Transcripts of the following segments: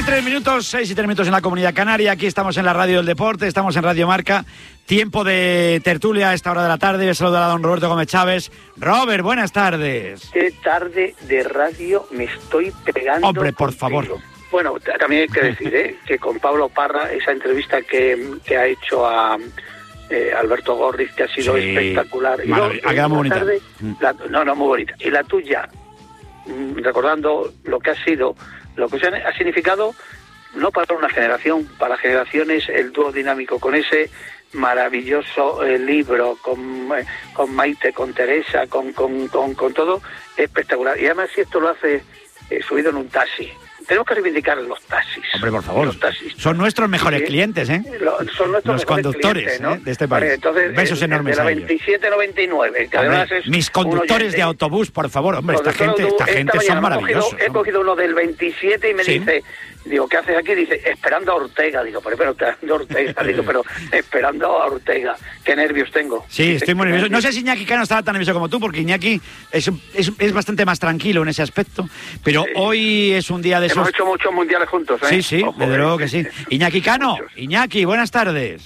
6 y 3 minutos en la Comunidad Canaria. Aquí estamos en la Radio del Deporte, estamos en Radio Marca. Tiempo de tertulia a esta hora de la tarde. Voy a saludar a don Roberto Gómez Chávez. Robert, buenas tardes. Qué tarde de radio me estoy pegando. Hombre, por favor. Bueno, también hay que decir que con Pablo Parra, esa entrevista que ha hecho a Alberto Gorriz, que ha sido espectacular. Ha quedado muy bonita. Muy bonita. Y la tuya, recordando lo que ha sido, lo que ha significado, no para una generación, para generaciones, el dúo dinámico con ese maravilloso libro, con Maite, con Teresa, con todo, espectacular. Y además, si esto lo hace subido en un taxi. Tenemos que reivindicar los taxis. Hombre, por favor. Los taxis. Son nuestros mejores clientes, ¿eh? Son nuestros los conductores, clientes, ¿no? De este país. Vale, entonces, besos enormes a ellos. De la 2799, que además es mis conductores de autobús, por favor. Hombre, esta gente son maravillosos. He cogido uno del 27 y me dice... Digo, ¿qué haces aquí? Dice, esperando a Ortega. Digo, pero esperando a Ortega. Digo, pero esperando a Ortega. Qué nervios tengo. Sí, estoy muy nervioso. No sé si Iñaki Cano estaba tan nervioso como tú, porque Iñaki es bastante más tranquilo en ese aspecto. Pero hoy es un día de esos... Hemos hecho muchos mundiales juntos, ¿eh? Sí, ojo, desde luego que sí. Iñaki Cano, Iñaki, buenas tardes.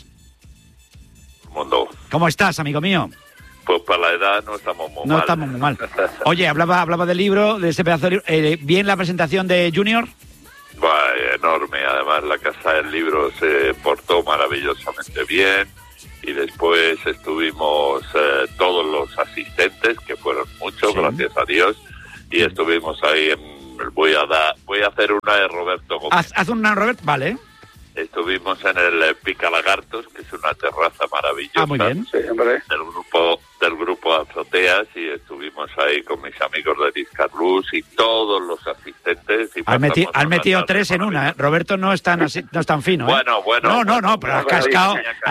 Mundo. ¿Cómo estás, amigo mío? Pues para la edad no estamos muy mal. No estamos muy mal. Oye, hablaba del libro, de ese pedazo de libro. ¿Bien la presentación de Junior? Enorme, además la Casa del Libro se portó maravillosamente bien y después estuvimos todos los asistentes, que fueron muchos, gracias a Dios, y estuvimos ahí voy a hacer una de Roberto Gómez. ¿Haz una, Robert? Vale. Estuvimos en el Picalagartos, que es una terraza maravillosa. Muy bien. Sí, hombre. Del grupo Azoteas, y estuvimos ahí con mis amigos de Discarlus y todos los asistentes. Y has metido 3 en una, ¿eh? Roberto no es tan fino, ¿eh? Bueno. No, pero has cascado,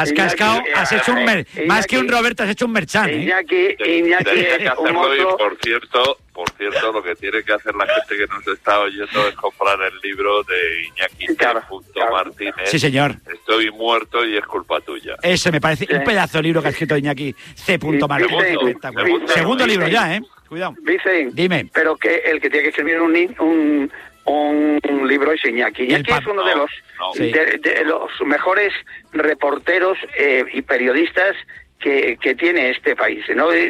has hecho más que un Roberto, has hecho un merchan, ¿eh? Iñaki tenía que hacerlo, y por cierto, lo que tiene que hacer la gente que nos está oyendo es comprar el libro de Iñaki Martínez. Sí, señor. Estoy muerto y es culpa tuya. Ese me parece un pedazo de libro que ha escrito Iñaki C. Martínez. Segundo libro ya, ¿eh? Cuidado. Dicen, dime. Pero que el que tiene que escribir un libro es Iñaki. Iñaki es uno de los mejores reporteros y periodistas que tiene este país. No le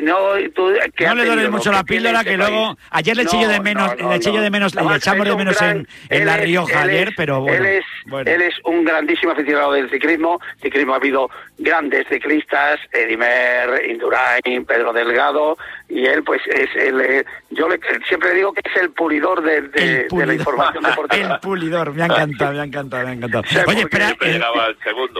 doy mucho la píldora, que luego ayer le eché yo de menos, le echamos de menos en La Rioja ayer, pero bueno. Él es un grandísimo aficionado del ciclismo. Ha habido grandes ciclistas, Edimer, Indurain, Pedro Delgado, y él pues yo siempre le digo que es el pulidor de la información deportiva. El pulidor, me ha encantado. Oye, espera, llegaba el segundo.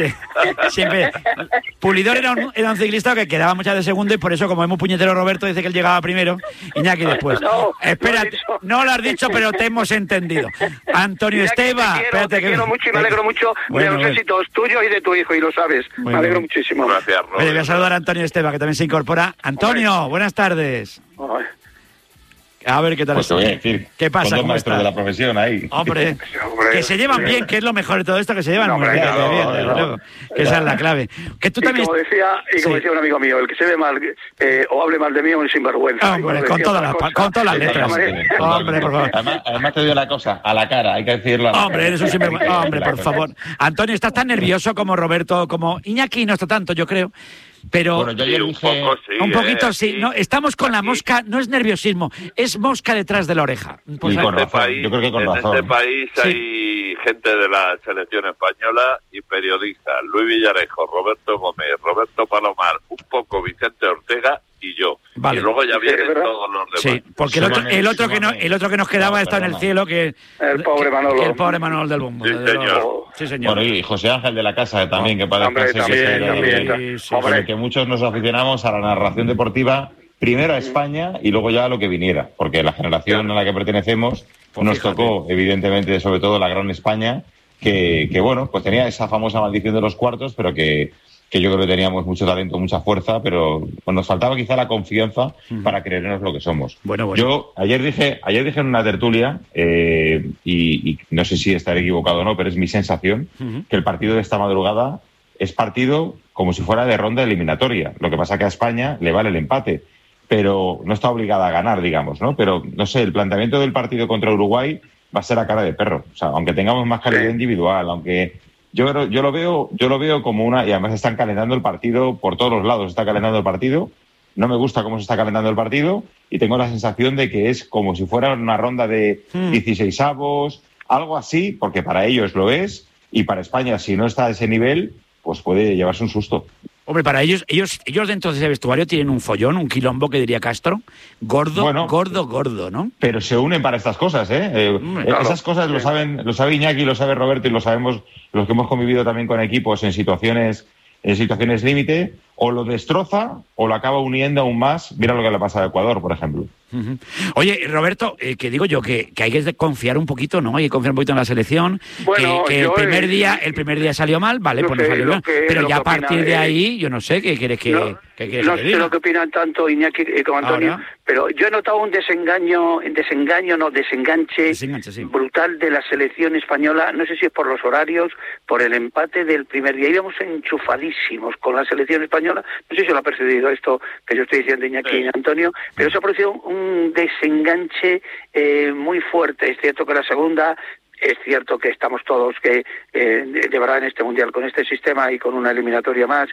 Siempre Pulidor era un ciclista que quedaba muchas de segundo, y por eso, como es muy puñetero Roberto, dice que él llegaba primero, Iñaki después. Espérate, no lo has dicho, pero te hemos entendido. Antonio Esteba, te quiero mucho y me alegro mucho de los éxitos tuyos y de tu hijo, y lo sabes. Me alegro muchísimo. Gracias, Robert. Voy a saludar a Antonio Esteba, que también se incorpora. Antonio, buenas tardes. A ver qué tal. Pues te voy a decir, ¿qué pasa? Con dos maestros de la profesión ahí. Hombre, que se llevan bien, que es lo mejor de todo esto, que se llevan muy bien, desde luego. Que esa es la clave. Que tú también... Como decía un amigo mío, el que se ve mal o hable mal de mí es un sinvergüenza. Hombre, con todas las letras. Hombre, por favor. Además te digo una cosa, a la cara, hay que decirlo a la cara. Hombre, eres un sinvergüenza. Hombre, por favor. Antonio, ¿estás tan nervioso como Roberto, como Iñaki? No está tanto, yo creo. Pero bueno, yo ayer un poquito sí. No, estamos con la mosca, no es nerviosismo, es mosca detrás de la oreja. Pues yo creo que con razón. En este país hay gente de la selección española y periodistas: Luis Villarejo, Roberto Gómez, Roberto Palomar, un poco Vicente Ortega y yo. Vale. Y luego ya vienen todos los demás. Sí, porque el otro que nos quedaba está en el cielo, que el pobre Manolo. El pobre Manolo del Bombo. Sí, señor. Bueno, y José Ángel de la Casa también, que parece que muchos nos aficionamos a la narración deportiva, primero a España y luego ya a lo que viniera, porque la generación a la que pertenecemos nos tocó, evidentemente, sobre todo la Gran España, que bueno, pues tenía esa famosa maldición de los cuartos, pero que yo creo que teníamos mucho talento, mucha fuerza, pero nos faltaba quizá la confianza para creernos lo que somos. Bueno. Yo ayer dije en una tertulia, y no sé si estaré equivocado o no, pero es mi sensación, que el partido de esta madrugada es partido como si fuera de ronda eliminatoria. Lo que pasa que a España le vale el empate, pero no está obligada a ganar, digamos, ¿no? Pero, no sé, el planteamiento del partido contra Uruguay va a ser a cara de perro. O sea, aunque tengamos más calidad individual, aunque yo lo veo como una, y además están calentando el partido por todos los lados, está calentando el partido. No me gusta cómo se está calentando el partido y tengo la sensación de que es como si fuera una ronda de 16avos, algo así, porque para ellos lo es, y para España, si no está a ese nivel, pues puede llevarse un susto. Hombre, para ellos dentro de ese vestuario tienen un follón, un quilombo, que diría Castro, gordo, ¿no? Pero se unen para estas cosas, ¿eh? Claro. Esas cosas lo sabe Iñaki, lo sabe Roberto y lo sabemos los que hemos convivido también con equipos en situaciones límite, o lo destroza o lo acaba uniendo aún más. Mira lo que le pasa a Ecuador, por ejemplo. Uh-huh. Oye, Roberto, que digo yo que hay que confiar un poquito, ¿no? Hay que confiar un poquito en la selección. Bueno, que el primer día salió mal, vale, pues no salió mal. Pero ya a partir de ahí, yo no sé qué quieres que no sé lo que opinan tanto Iñaki como Antonio, pero yo he notado un desenganche sí, brutal de la selección española. No sé si es por los horarios, por el empate del primer día. Íbamos enchufadísimos con la selección española. No sé si lo ha percibido esto que yo estoy diciendo, Iñaki y Antonio, pero se ha producido un desenganche muy fuerte. Es cierto que la segunda, es cierto que estamos todos que de verdad en este mundial con este sistema y con una eliminatoria más,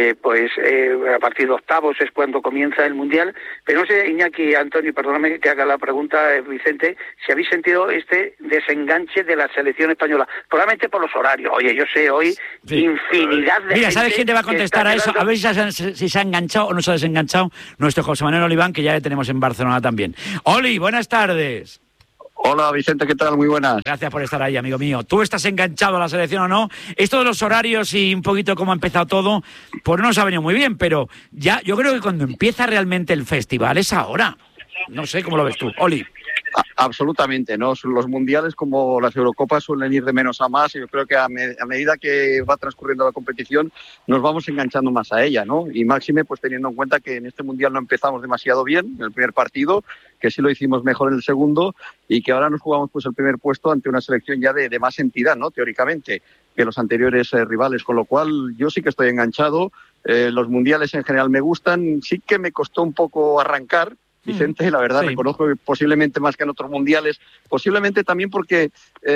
a partir de octavos es cuando comienza el mundial. Pero no sé, Iñaki, Antonio, perdóname que haga la pregunta, Vicente, si habéis sentido este desenganche de la selección española, probablemente por los horarios. Oye, yo sé hoy infinidad de Mira, ¿sabes quién te va a contestar a eso? A ver si se ha enganchado o no se ha desenganchado nuestro José Manuel Oliván, que ya le tenemos en Barcelona también. Oli, buenas tardes. Hola Vicente, ¿qué tal? Muy buenas. Gracias por estar ahí, amigo mío. ¿Tú estás enganchado a la selección o no? Esto de los horarios y un poquito cómo ha empezado todo, pues no nos ha venido muy bien, pero ya yo creo que cuando empieza realmente el festival es ahora. No sé cómo lo ves tú, Oli. Absolutamente, ¿no? Los mundiales como las Eurocopas suelen ir de menos a más y yo creo que a medida que va transcurriendo la competición nos vamos enganchando más a ella, ¿no? Y máxime pues teniendo en cuenta que en este mundial no empezamos demasiado bien en el primer partido, que sí lo hicimos mejor en el segundo y que ahora nos jugamos pues el primer puesto ante una selección ya de más entidad, ¿no? Teóricamente, que los anteriores rivales, con lo cual yo sí que estoy enganchado. Los mundiales en general me gustan, sí que me costó un poco arrancar, Vicente, la verdad, reconozco que posiblemente más que en otros mundiales, posiblemente también porque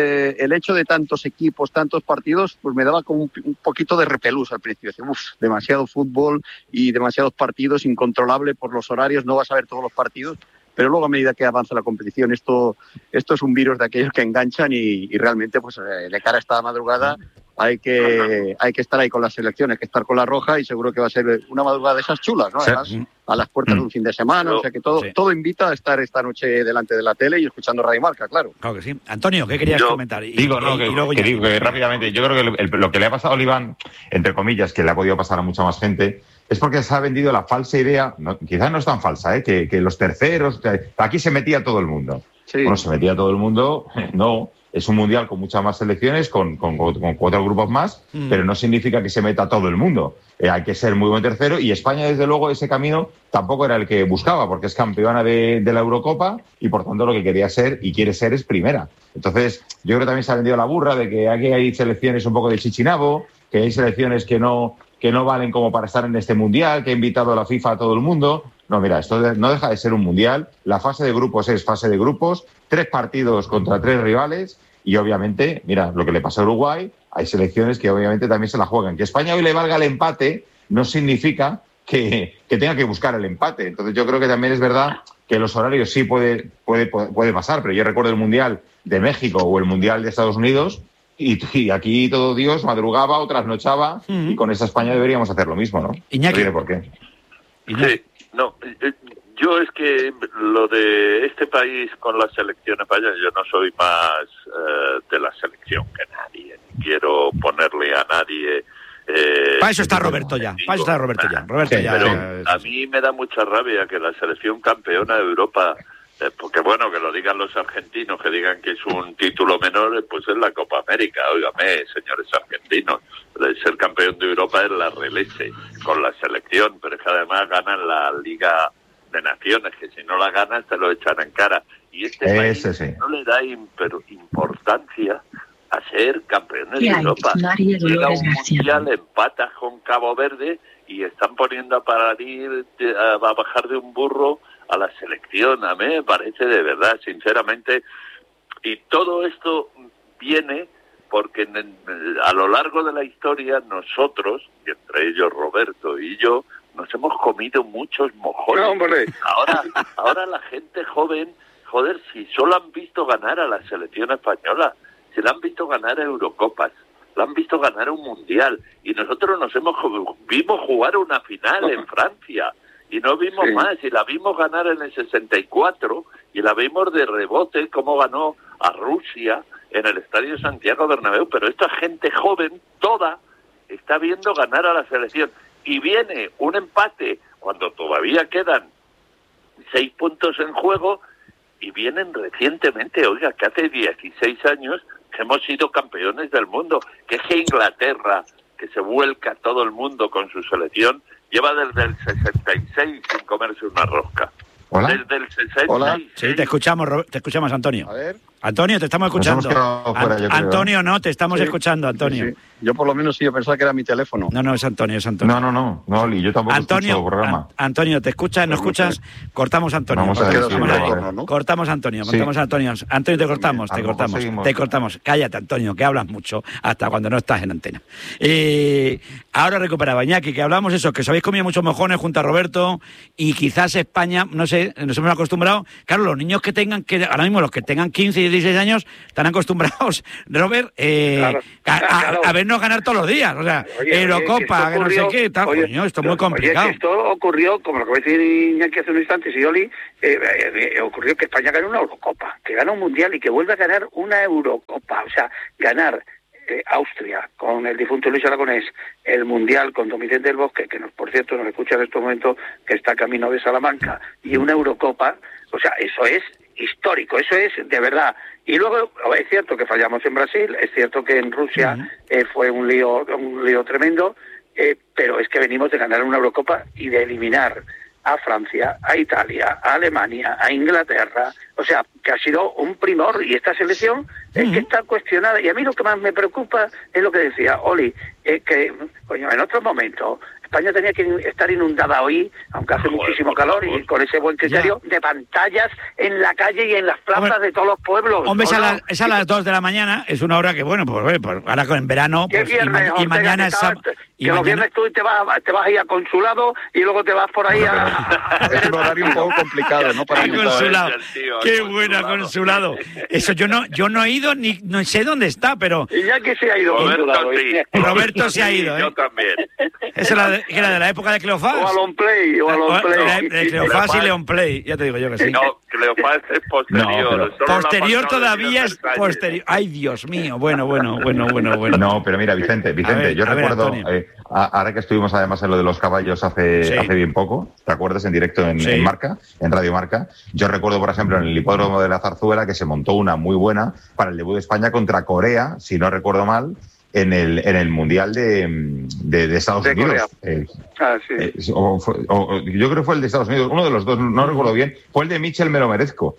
el hecho de tantos equipos, tantos partidos, pues me daba como un poquito de repelús al principio. Decía, demasiado fútbol y demasiados partidos, incontrolable por los horarios, no vas a ver todos los partidos. Pero luego a medida que avanza la competición, esto es un virus de aquellos que enganchan y realmente pues de cara a esta madrugada hay que estar ahí con la selección, hay que estar con la roja y seguro que va a ser una madrugada de esas chulas, ¿no? Además, a las puertas de un fin de semana, o sea que todo invita a estar esta noche delante de la tele y escuchando Radio Marca, claro. Claro que sí. Antonio, ¿qué querías comentar? Digo que rápidamente, yo creo que lo que le ha pasado a Oliván, entre comillas, que le ha podido pasar a mucha más gente, es porque se ha vendido la falsa idea, quizás no es tan falsa, que los terceros, aquí se metía todo el mundo. Sí. Bueno, se metía todo el mundo, no. Es un mundial con muchas más selecciones, con 4 grupos más, pero no significa que se meta todo el mundo. Hay que ser muy buen tercero y España, desde luego, ese camino tampoco era el que buscaba, porque es campeona de la Eurocopa y, por tanto, lo que quería ser y quiere ser es primera. Entonces, yo creo que también se ha vendido la burra de que aquí hay selecciones un poco de chichinabo, que hay selecciones que no valen como para estar en este mundial, que ha invitado a la FIFA a todo el mundo. No, mira, esto no deja de ser un mundial. La fase de grupos es fase de grupos, 3 partidos contra 3 rivales y obviamente, mira, lo que le pasó a Uruguay, hay selecciones que obviamente también se la juegan. Que España hoy le valga el empate no significa que tenga que buscar el empate. Entonces yo creo que también es verdad que los horarios sí puede pasar, pero yo recuerdo el Mundial de México o el Mundial de Estados Unidos y aquí todo Dios madrugaba o trasnochaba y con esa España deberíamos hacer lo mismo, ¿no? Iñaki. No tiene por qué. Sí, no, yo es que lo de este país con la selección española, yo no soy más de la selección que nadie, ni quiero ponerle a nadie... para eso está Roberto ya, Pero a mí me da mucha rabia que la selección campeona de Europa... porque bueno, que lo digan los argentinos, que digan que es un título menor, pues es la Copa América, óigame, señores argentinos, ser campeón de Europa es la releche con la selección, pero es que además ganan la Liga de Naciones, que si no la ganan te lo echan en cara, y este país no le da importancia a ser campeones de Europa. Llega un mundial, empatas con Cabo Verde y están poniendo a parir, a bajar de un burro a la selección. A mí me parece de verdad, sinceramente, Y todo esto viene porque a lo largo de la historia nosotros, y entre ellos Roberto y yo, nos hemos comido muchos mojones. No, hombre. Ahora la gente joven, joder, si solo han visto ganar a la selección española, si la han visto ganar a Eurocopas, la han visto ganar un Mundial, y nosotros vimos jugar una final en Francia, y no vimos más, y la vimos ganar en el 64, y la vimos de rebote, como ganó a Rusia en el Estadio Santiago Bernabéu, pero esta gente joven, toda, está viendo ganar a la selección, y viene un empate cuando todavía quedan 6 puntos en juego, y vienen recientemente, oiga, que hace 16 años que hemos sido campeones del mundo, que es que Inglaterra, que se vuelca todo el mundo con su selección, lleva desde el 66 sin comerse una rosca. ¿Hola? Desde el 66. Hola. Sí, te escuchamos, Antonio. A ver. Antonio, te estamos escuchando. Fuera, Antonio, no, te estamos escuchando, Antonio. Sí. Yo por lo menos sí, yo pensaba que era mi teléfono. No, es Antonio. No, Oli, yo tampoco Antonio, escucho el programa. Antonio, ¿te escuchas? ¿No escuchas? Cortamos a Antonio. Vamos a ver, ¿no? Cortamos a Antonio. Antonio, te cortamos. Cállate, Antonio, que hablas mucho hasta cuando no estás en antena. Ahora recuperaba, Iñaki, que hablamos eso, que os habéis comido muchos mojones junto a Roberto, y quizás España, no sé, nos hemos acostumbrado. Claro, los niños que ahora mismo los que tengan 15 y 16 años, están acostumbrados, Robert, a vernos ganar todos los días. O sea, Eurocopa, que no sé qué, tal. Coño, esto es muy complicado. Oye, esto ocurrió, como lo que voy a decir Iñaki hace un instante, y Oli, ocurrió que España ganó una Eurocopa, que gana un Mundial y que vuelve a ganar una Eurocopa. O sea, ganar Austria con el difunto Luis Aragonés, el Mundial con Don Vicente del Bosque, que por cierto nos escucha en estos momentos, que está camino de Salamanca, y una Eurocopa. O sea, eso es histórico, eso es de verdad. Y luego es cierto que fallamos en Brasil, es cierto que en Rusia fue un lío tremendo, pero es que venimos de ganar una Eurocopa y de eliminar a Francia, a Italia, a Alemania, a Inglaterra. O sea, que ha sido un primor, y esta selección es que está cuestionada. Y a mí lo que más me preocupa es lo que decía Oli, que coño, en otros momentos España tenía que estar inundada hoy, aunque hace muchísimo calor, y con ese buen criterio, de pantallas en la calle y en las plazas de todos los pueblos. Hombre, es a las 2 de la mañana, es una hora que, bueno, pues ahora en verano, pues, viernes, y mañana es sábado. Que los viernes tú te vas a ir a Consulado y luego te vas por ahí a es un horario un poco complicado, ¿no? Para Consulado. Qué buena, Consulado. Eso yo no he ido, ni no sé dónde está, pero... Y ya que se ha ido. Roberto se ha ido, Yo también. Esa era de la época de Cleofás. O a Longplay. De Cleofás y Leonplay, ya te digo yo que sí. No, Cleofás es posterior. Posterior todavía es posterior. Ay, Dios mío. Bueno. No, pero mira, Vicente, yo recuerdo, ahora que estuvimos además en lo de los caballos hace bien poco, ¿te acuerdas? En directo en Marca, en Radio Marca. Yo recuerdo, por ejemplo, en el hipódromo de la Zarzuela, que se montó una muy buena para el debut de España contra Corea, si no recuerdo mal, en el Mundial de Estados Unidos. Yo creo que fue el de Estados Unidos, uno de los dos, no recuerdo bien, fue el de Michel Me lo merezco.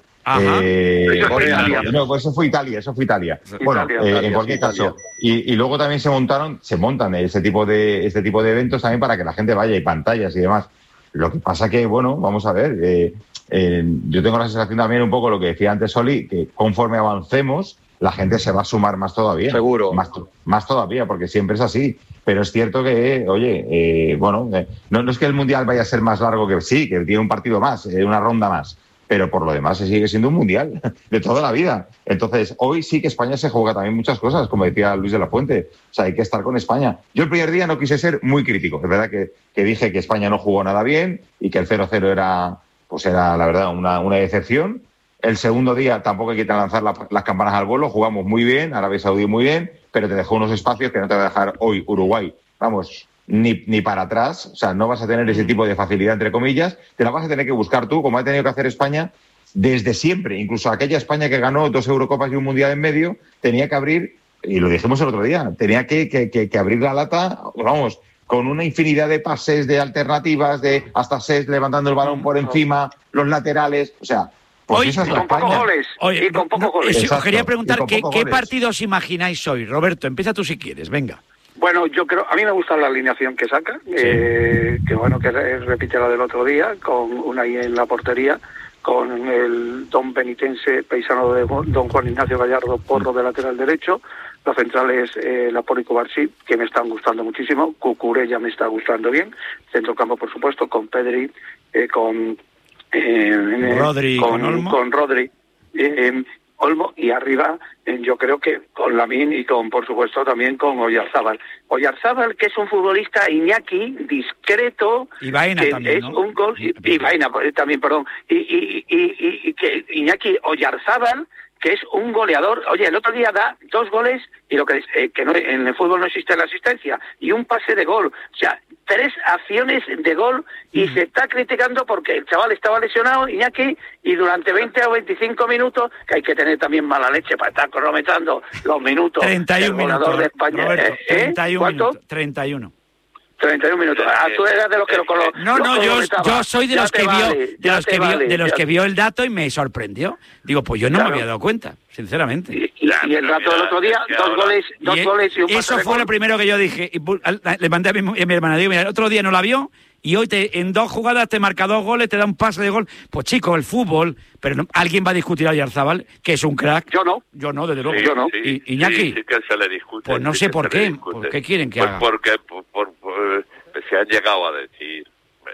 Pues eso fue Italia. Bueno, en cualquier caso. Y luego también se montan este tipo de eventos también para que la gente vaya, y pantallas y demás. Lo que pasa que, bueno, vamos a ver, yo tengo la sensación también un poco lo que decía antes Oli, que conforme avancemos, la gente se va a sumar más todavía. Seguro. Más todavía, porque siempre es así. Pero es cierto que, no es que el Mundial vaya a ser más largo, que sí, que tiene un partido más, una ronda más. Pero por lo demás se sigue siendo un Mundial de toda la vida. Entonces, hoy sí que España se juega también muchas cosas, como decía Luis de la Fuente. O sea, hay que estar con España. Yo el primer día no quise ser muy crítico. Es verdad que dije que España no jugó nada bien y que el 0-0 era la verdad, una decepción. El segundo día tampoco hay que lanzar las campanas al vuelo. Jugamos muy bien, Arabia Saudí muy bien, pero te dejó unos espacios que no te va a dejar hoy Uruguay. Vamos, ni para atrás. O sea, no vas a tener ese tipo de facilidad, entre comillas. Te la vas a tener que buscar tú, como ha tenido que hacer España desde siempre. Incluso aquella España que ganó 2 Eurocopas y un Mundial en medio, tenía que abrir, y lo dijimos el otro día, tenía que abrir la lata, vamos, con una infinidad de pases, de alternativas, de hasta 6 levantando el balón por encima, los laterales, o sea... Hoy, esa es la España. Con pocos goles. Os quería preguntar qué partidos imagináis hoy. Roberto, empieza tú si quieres, venga. Bueno, yo creo, a mí me gusta la alineación que saca, que repite la del otro día, con Unai en la portería, con el don benitense paisano de don Juan Ignacio Gallardo Porro de lateral derecho. Los centrales, Lapónico Barsi, que me están gustando muchísimo. Cucurella me está gustando bien. Centrocampo, por supuesto, con Pedri, con Rodri, con Olmo. Con Rodri, Olmo, y arriba yo creo que con Lamine y con, por supuesto, también con Oyarzábal. Oyarzábal, que es un futbolista, Iñaki, discreto, y Baena que también, es ¿no? un gol, y Baena también, perdón, y que Iñaki Oyarzábal, que es un goleador. Oye, el otro día da 2 goles y lo que no, en el fútbol no existe la asistencia, y un pase de gol. O sea, 3 acciones de gol, y se está criticando porque el chaval estaba lesionado, Iñaki, y durante 20 o 25 minutos, que hay que tener también mala leche para estar cronometrando los minutos. 31 minutos, de España. Roberto, 31 ¿Cuánto? minutos. 31. 31 minutos. Tú eras de los que lo yo soy de los que vio el dato y me sorprendió. Digo, pues yo no me había dado cuenta, sinceramente. Y el dato del otro día, 2 goles y un pase. Eso fue lo primero que yo dije. Le mandé a mi hermana, digo, mira, el otro día no la vio y hoy en 2 jugadas te marca 2 goles, te da un pase de gol. Pues chico, el fútbol, pero no, alguien va a discutir a Oyarzábal, que es un crack. Yo no, desde luego. Sí, yo no. Iñaki, sí que se le discute. pues no sé por qué. ¿Por qué quieren que haga? Porque se han llegado a decir,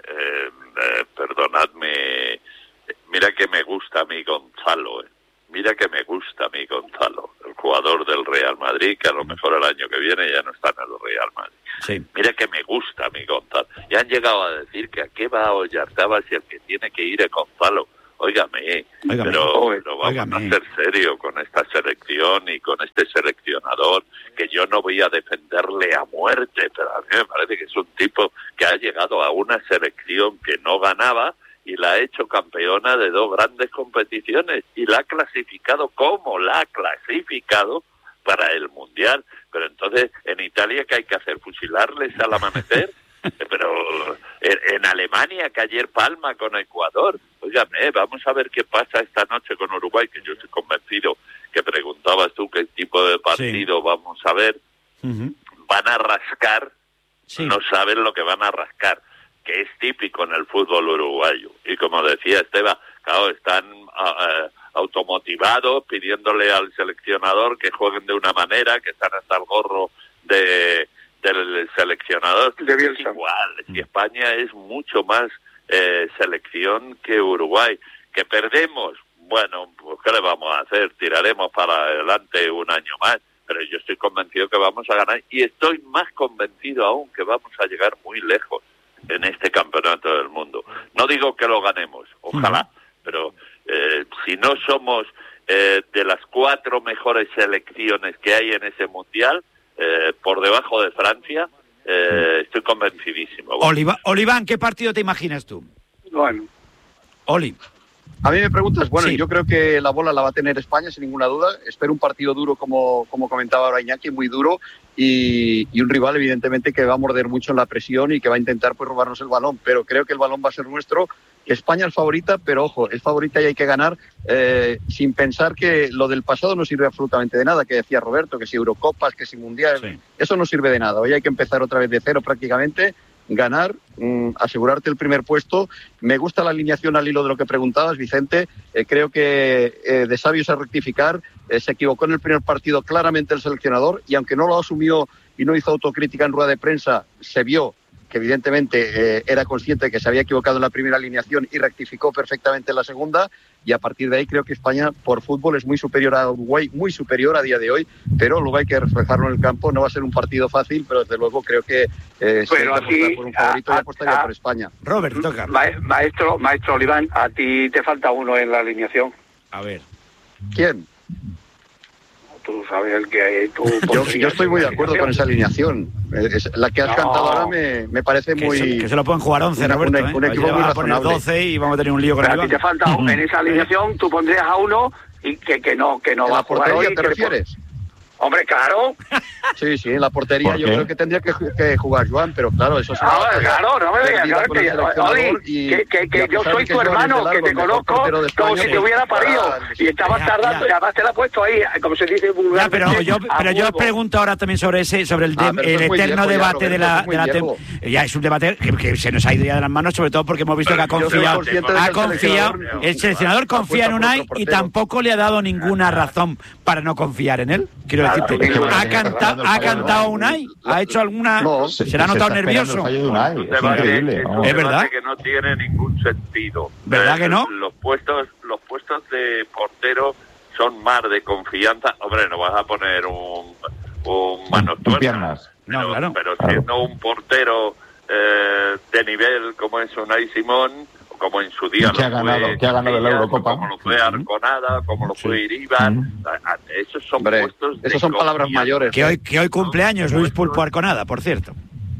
perdonadme, mira que me gusta a mí Gonzalo, mira que me gusta a mí Gonzalo, el jugador del Real Madrid, que a lo mejor el año que viene ya no está en el Real Madrid. Sí. Mira que me gusta a mí Gonzalo. Y han llegado a decir que a qué va a Oyarzábal si el que tiene que ir es Gonzalo. Óigame, pero vamos a ser serios con esta selección y con este seleccionador, que yo no voy a defenderle a muerte, pero a mí me parece que es un tipo que ha llegado a una selección que no ganaba y la ha hecho campeona de 2 grandes competiciones y la ha clasificado como la ha clasificado para el Mundial. Pero entonces, en Italia, ¿qué hay que hacer? ¿Fusilarles al amanecer? Pero en Alemania, que ayer palma con Ecuador. Óigame, vamos a ver qué pasa esta noche con Uruguay, que yo estoy convencido que preguntabas tú qué tipo de partido vamos a ver. Van a rascar, no saben lo que van a rascar, que es típico en el fútbol uruguayo. Y como decía Esteban, claro, están automotivados, pidiéndole al seleccionador que jueguen de una manera, que están hasta el gorro del seleccionador. Es igual, si España es mucho más selección que Uruguay. ¿Que perdemos? Bueno, pues ¿qué le vamos a hacer? Tiraremos para adelante un año más, pero yo estoy convencido que vamos a ganar, y estoy más convencido aún que vamos a llegar muy lejos en este campeonato del mundo. No digo que lo ganemos, ojalá, pero si no somos de las 4 mejores selecciones que hay en ese mundial, por debajo de Francia, estoy convencidísimo. Oliván, ¿qué partido te imaginas tú? Bueno. Oli. A mí me preguntas, bueno, yo creo que la bola la va a tener España sin ninguna duda. Espero un partido duro, como comentaba ahora Iñaki, muy duro, y un rival evidentemente que va a morder mucho en la presión y que va a intentar pues robarnos el balón, pero creo que el balón va a ser nuestro, que España es favorita, pero ojo, es favorita y hay que ganar, sin pensar que lo del pasado no sirve absolutamente de nada, que decía Roberto, que si Eurocopas, que si Mundial, eso no sirve de nada. Hoy hay que empezar otra vez de cero prácticamente, ganar, asegurarte el primer puesto. Me gusta la alineación al hilo de lo que preguntabas, Vicente. Creo que de sabios a rectificar, se equivocó en el primer partido claramente el seleccionador, y aunque no lo asumió y no hizo autocrítica en rueda de prensa, se vio que evidentemente era consciente de que se había equivocado en la primera alineación y rectificó perfectamente en la segunda, y a partir de ahí creo que España por fútbol es muy superior a Uruguay, muy superior a día de hoy, pero luego hay que reflejarlo en el campo. No va a ser un partido fácil, pero desde luego creo que si hay que apostar por un favorito, yo apostaría por España. Robert, toca. Maestro Oliván, a ti te falta uno en la alineación. A ver. ¿Quién? Tú sabes el que hay. Yo estoy muy de acuerdo con esa alineación. La que has cantado ahora me parece muy... Que se lo pueden jugar 11, Roberto. Un equipo muy razonable. 12 y vamos a tener un lío con el banco. A ti te falta en esa alineación, tú pondrías a uno y que no va a jugar hoy. ¿A la portería te refieres? Hombre, claro. Sí, en la portería yo creo que tendría que jugar Joan, pero claro, eso es... Claro, no me digas, que yo soy tu hermano, que te conozco como si te hubiera parido, y estabas tardando, y además te la he puesto ahí, como se dice vulgarmente. Pero yo os pregunto ahora también sobre el eterno debate de la ya es un debate que se nos ha ido ya de las manos, sobre todo porque hemos visto que ha confiado, el seleccionador confía en Unai y tampoco le ha dado ninguna razón para no confiar en él. Quiero decirte, ¿ha cantado Unai? ¿Ha hecho alguna...? ¿Se le ha notado nervioso? Es verdad que no tiene ningún sentido. ¿Verdad que no? Los puestos de portero son más de confianza. Hombre, no vas a poner un manos tuertas. No, claro. Pero siendo un portero de nivel como es Unai Simón, como en su día que ha ganado la Eurocopa, como lo fue Arconada, como lo fue Iribar, esos son puestos de esos son palabras mayores. Que hoy cumpleaños Luis Pulpo Arconada, por cierto.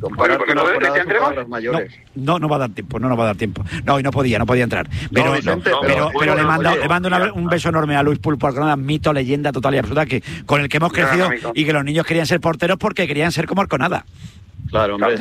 No va a dar tiempo, no va a dar tiempo. No, y no podía entrar. Pero le mando un beso enorme a Luis Pulpo Arconada, mito, leyenda total y absoluta, con el que hemos crecido y que los niños querían ser porteros porque querían ser como Arconada. Claro, hombre.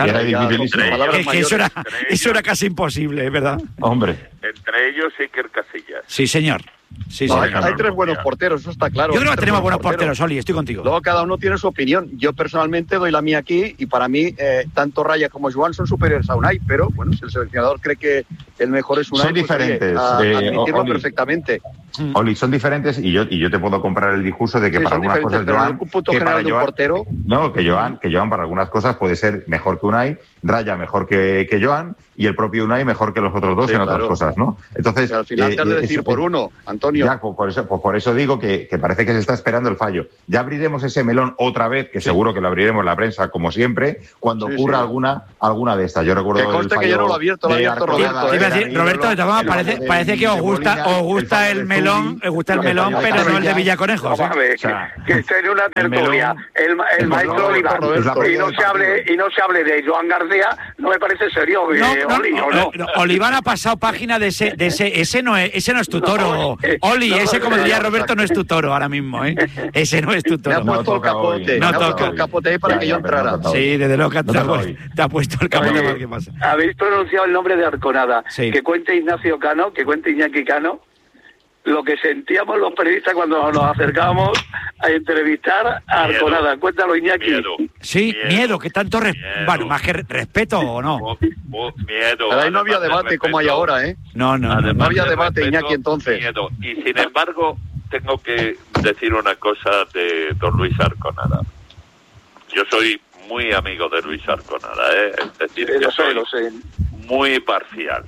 Eso era casi imposible, es verdad. Hombre. Entre ellos Iker Casillas. Sí, señor. Hay tres buenos porteros, eso está claro. Yo creo que tenemos buenos porteros, Oli, estoy contigo. Luego cada uno tiene su opinión. Yo personalmente doy la mía aquí y para mí tanto Raya como Joan son superiores a Unai, pero bueno, si el seleccionador cree que el mejor es Unai, son diferentes. Admitirlo perfectamente. Oli, son diferentes y yo te puedo comprar el discurso de que para algunas cosas Joan, que para Joan, portero, que Joan para algunas cosas puede ser mejor que Unai, Raya mejor que Joan y el propio Unai mejor que los otros dos en otras cosas, ¿no? Entonces, al final te has de decir por uno, Antonio. Ya, por eso digo que parece que se está esperando el fallo. Ya abriremos ese melón otra vez, que seguro que lo abriremos en la prensa, como siempre, cuando ocurra alguna de estas. Yo recuerdo que conste que yo no lo he abierto, Roberto, parece que os gusta el melón, pero no el de Villaconejos. Que esté en una tertulia el maestro Olivar y no se hable de Joan García, no me parece serio. Olivar ha pasado página de ese no es tu toro. Oli, ese, como diría Roberto, no es tu toro ahora mismo, ¿eh? Ese no es tu toro. Me ha puesto el capote ahí para que yo entrara. Sí, desde luego que te ha puesto el capote para que pase. Habéis pronunciado el nombre de Arconada. Que cuente Ignacio Cano, que cuente Iñaki Cano, lo que sentíamos los periodistas cuando nos acercábamos a entrevistar a Arconada. Cuéntalo, Iñaki. Miedo, que tanto bueno, más que respeto o no. Miedo. Pero ahí no había debate como hay ahora, ¿eh? No había debate, Iñaki, entonces. Miedo. Y sin embargo, tengo que decir una cosa de don Luis Arconada. Yo soy muy amigo de Luis Arconada, ¿eh? Es decir, lo sé. Muy parcial.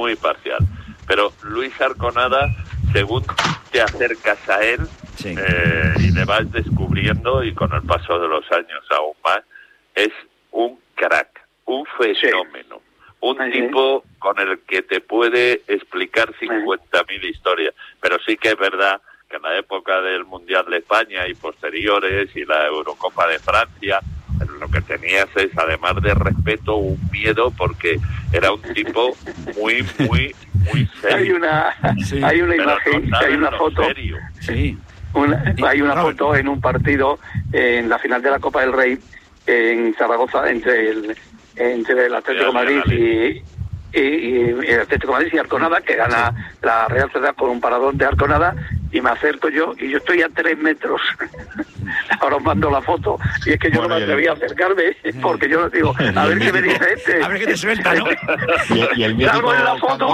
Pero Luis Arconada, según te acercas a él y le vas descubriendo, y con el paso de los años aún más, es un crack, un fenómeno, un tipo con el que te puede explicar 50.000 historias. Pero sí que es verdad que en la época del Mundial de España y posteriores y la Eurocopa de Francia, lo que tenías es, además de respeto, un miedo, porque era un tipo muy serio. Hay una imagen, hay una foto. Hay una foto en un partido en la final de la Copa del Rey en Zaragoza entre el Atlético de Madrid y el Atlético de Madrid y Arconada, que gana la Real Sociedad con un paradón de Arconada, y me acerco yo y yo estoy a 3 metros. Ahora os mando la foto y es que yo no me atreví a acercarme porque yo digo, a ver qué me dice este. A ver qué te suelta, ¿no? y el mítico en la foto.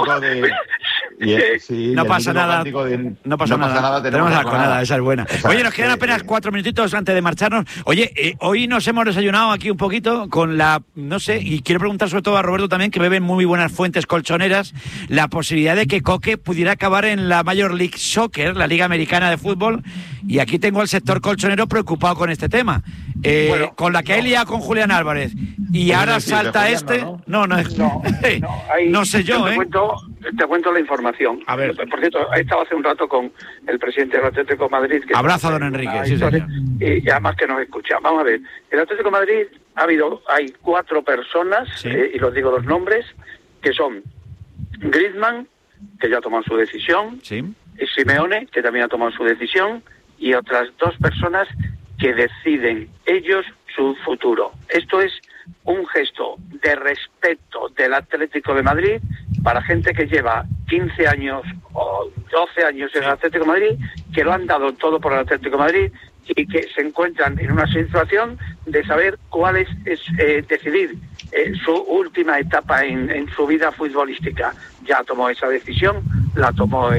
No pasa nada. Tenemos la Arconada, esa es buena. Oye, nos quedan apenas 4 minutitos antes de marcharnos. Oye, hoy nos hemos desayunado aquí un poquito con no sé, y quiero preguntar sobre todo a Roberto también, que bebe muy buenas fuentes colchoneras, la posibilidad de que Coque pudiera acabar en la Major League Soccer, la Liga Americana de Fútbol, y aquí tengo al sector colchonero preocupado con este tema. Con la que hay liado con Julián Álvarez, y ahora salta no sé yo, Te cuento la información. A ver. Por cierto, he estado hace un rato con el presidente del Atlético de Madrid. Abrazo a don Enrique, sí, señor. Y además que nos escucha. Vamos a ver, el Atlético de Madrid hay 4 personas, y los digo los nombres, que son Griezmann, que ya ha tomado su decisión, y Simeone, que también ha tomado su decisión, y otras 2 personas que deciden ellos su futuro. Esto es un gesto de respeto del Atlético de Madrid para gente que lleva 15 años o 12 años en el Atlético de Madrid, que lo han dado todo por el Atlético de Madrid y que se encuentran en una situación de saber cuál es decidir su última etapa en su vida futbolística. Ya tomó esa decisión, la tomó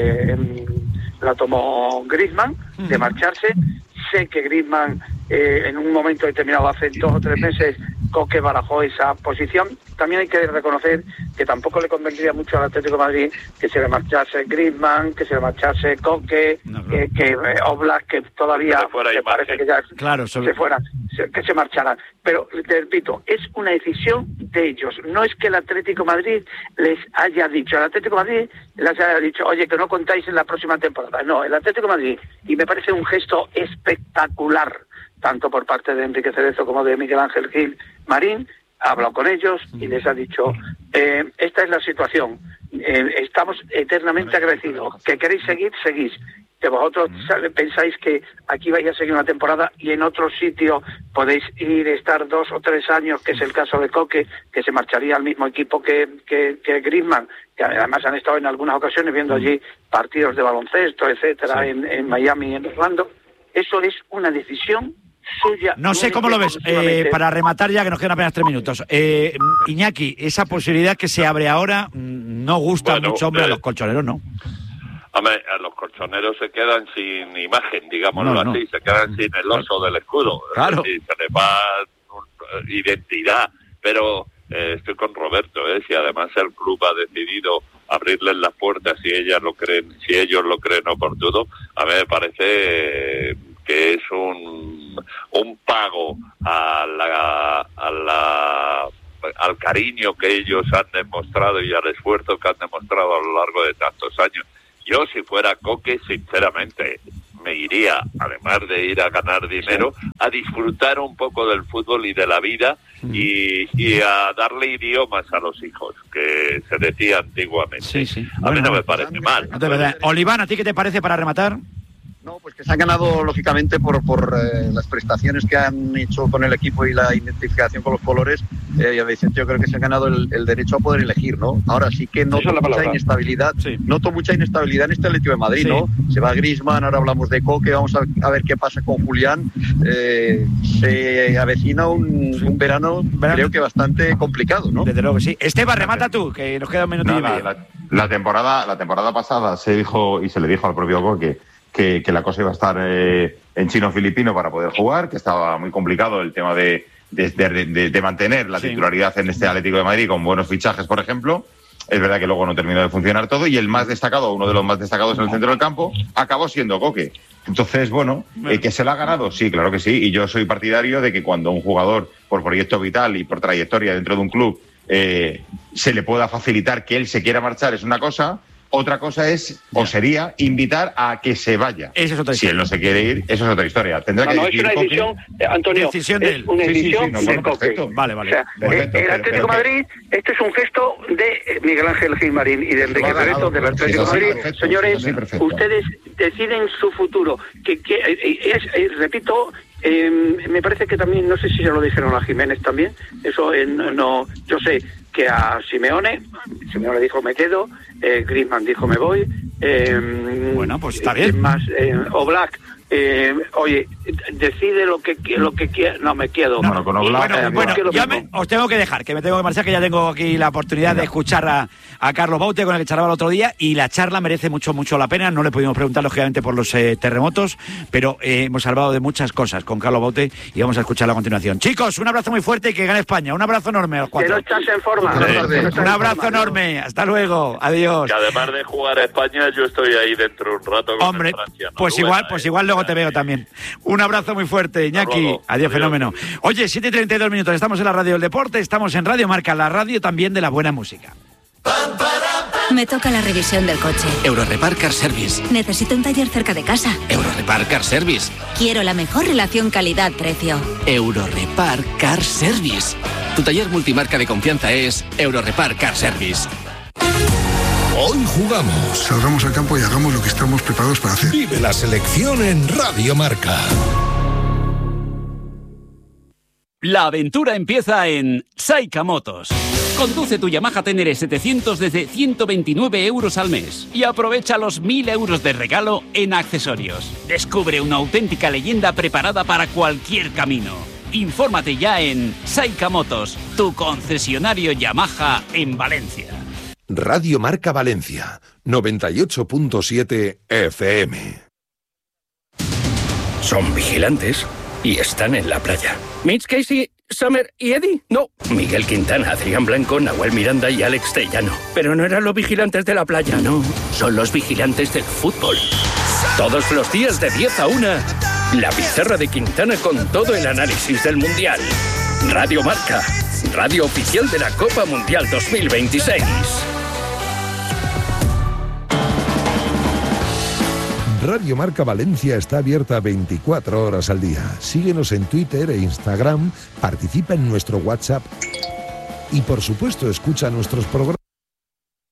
Griezmann de marcharse. Sé que Griezmann en un momento determinado, hace 2 o 3 meses, Coque barajó esa posición. También hay que reconocer que tampoco le convendría mucho al Atlético de Madrid que se le marchase Griezmann, que se le marchase Coque, que Oblak, que todavía me parece que ya que se marcharan. Pero, te repito, es una decisión de ellos. No es que el Atlético de Madrid les haya dicho. El Atlético de Madrid les haya dicho, oye, que no contáis en la próxima temporada. No, el Atlético de Madrid, y me parece un gesto espectacular, tanto por parte de Enrique Cerezo como de Miguel Ángel Gil Marín, ha hablado con ellos y les ha dicho, esta es la situación, estamos eternamente agradecidos, que queréis seguir, seguís, que vosotros pensáis que aquí vais a seguir una temporada y en otro sitio podéis estar 2 o 3 años, que es el caso de Coque, que se marcharía al mismo equipo que Griezmann, que además han estado en algunas ocasiones viendo allí partidos de baloncesto, etcétera, en Miami y en Orlando. Eso es una decisión suya. No sé cómo lo ves, para rematar ya que nos quedan apenas 3 minutos. Iñaki, esa posibilidad que se abre ahora no gusta mucho, hombre, a los colchoneros, ¿no? Hombre, a los colchoneros se quedan sin imagen, digámoslo así, se quedan sin el oso del escudo. Claro. Se les va identidad, pero estoy con Roberto, si además el club ha decidido abrirles las puertas si ellos lo creen oportuno, a mí me parece que es un pago al cariño que ellos han demostrado y al esfuerzo que han demostrado a lo largo de tantos años. Yo, si fuera Coque, sinceramente, me iría, además de ir a ganar dinero, a disfrutar un poco del fútbol y de la vida y a darle idiomas a los hijos, que se decía antiguamente. Sí. A mí no me parece mal. Oliván, ¿a ti qué te parece para rematar? No, pues que se han ganado, lógicamente, por las prestaciones que han hecho con el equipo y la identificación con los colores. Vicente, yo creo que se han ganado el derecho a poder elegir, ¿no? Ahora sí que noto mucha inestabilidad. Sí. Noto mucha inestabilidad en este Atlético de Madrid, ¿no? Se va Griezmann, ahora hablamos de Coque, vamos a ver qué pasa con Julián. Se avecina un verano, creo que bastante complicado, ¿no? Desde luego que sí. Esteban, remata tú, que nos queda un minuto y medio. La temporada pasada se dijo y se le dijo al propio Coque que la cosa iba a estar en chino-filipino para poder jugar, que estaba muy complicado el tema de mantener la titularidad en este Atlético de Madrid con buenos fichajes, por ejemplo. Es verdad que luego no terminó de funcionar todo y el más destacado, uno de los más destacados en el centro del campo, acabó siendo Coque. Entonces, que se lo ha ganado, sí, claro que sí. Y yo soy partidario de que cuando un jugador, por proyecto vital y por trayectoria dentro de un club, se le pueda facilitar que él se quiera marchar, es una cosa. Otra cosa es, o sería, invitar a que se vaya. Esa es otra historia. Si él no se quiere ir, eso es otra historia. Tendrá que es una decisión, Antonio, decisión de él. Una decisión de Coque. Vale. O sea, el Atlético de Madrid, esto es un gesto de Miguel Ángel Gil Marín y de Enrique Cerezo del Atlético de Madrid. Señores, ustedes deciden su futuro. Repito, me parece que también, no sé si se lo dijeron a Jiménez también, eso no, yo sé que a Simeone dijo me quedo, Griezmann dijo me voy, bueno, pues está bien. Más Oblak, oye, decide lo que quiera, no me quedo. No, con Oblak, bueno, ya os tengo que dejar, que me tengo que marchar, que ya tengo aquí la oportunidad de escuchar a Carlos Baute, con el que charlaba el otro día, y la charla merece mucho la pena. No le pudimos preguntar, lógicamente, por los terremotos, pero hemos salvado de muchas cosas con Carlos Baute y vamos a escucharlo a continuación. Chicos, un abrazo muy fuerte y que gane España. Un abrazo enorme a los cuatro. Que no estás en forma. Un abrazo enorme. Hasta luego. Adiós. Y además de jugar a España, yo estoy ahí dentro un rato con hombre, Francia, ¿no? pues igual luego te veo también. Un abrazo muy fuerte, Iñaki. Adiós, fenómeno. Oye, 7:32 minutos. Estamos en la radio del deporte, estamos en Radio Marca, la radio también de la buena música. Me toca la revisión del coche. Eurorepar Car Service. Necesito un taller cerca de casa. Eurorepar Car Service. Quiero la mejor relación calidad-precio. Eurorepar Car Service. Tu taller multimarca de confianza es Eurorepar Car Service. Hoy jugamos. Salgamos al campo y hagamos lo que estamos preparados para hacer. Vive la selección en Radio Marca. La aventura empieza en Saika Motos. Conduce tu Yamaha Tenere 700 desde 129 euros al mes y aprovecha los 1.000 euros de regalo en accesorios. Descubre una auténtica leyenda preparada para cualquier camino. Infórmate ya en Saika Motos, tu concesionario Yamaha en Valencia. Radio Marca Valencia, 98.7 FM. Son vigilantes y están en la playa. Mitch, Casey, Summer y Eddie. No, Miguel Quintana, Adrián Blanco, Nahuel Miranda y Alex Tellano. Pero no eran los vigilantes de la playa, no. Son los vigilantes del fútbol. Todos los días de 10 a 1, la pizarra de Quintana con todo el análisis del Mundial. Radio Marca, radio oficial de la Copa Mundial 2026. Radio Marca Valencia está abierta 24 horas al día. Síguenos en Twitter e Instagram, participa en nuestro WhatsApp y por supuesto escucha nuestros programas.